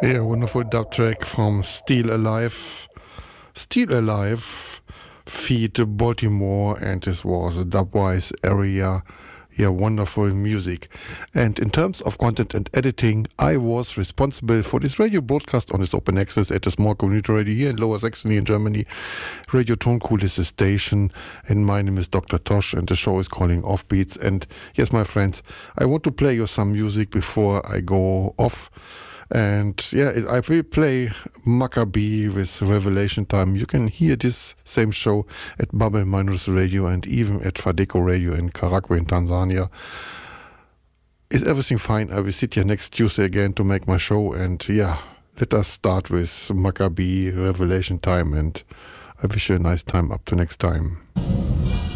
Yeah, wonderful dub track from Still Alive. Still Alive feat Baltimore, and this was a Dubwise area. Yeah, wonderful music. And in terms of content and editing, I was responsible for this radio broadcast on this open access at a small community radio here in Lower Saxony in Germany. Radio Tonkuhl is the station, and my name is Dr. Tosh, and the show is calling Offbeats. And yes, my friends, I want to play you some music before I go off. And yeah, I will play Maccabee with Revelation Time. You can hear this same show at Bubble Minus Radio and even at Fadeco Radio in Karagwe in Tanzania. Is everything fine? I will sit here next Tuesday again to make my show. And yeah, let us start with Maccabee Revelation Time. And I wish you a nice time up to next time.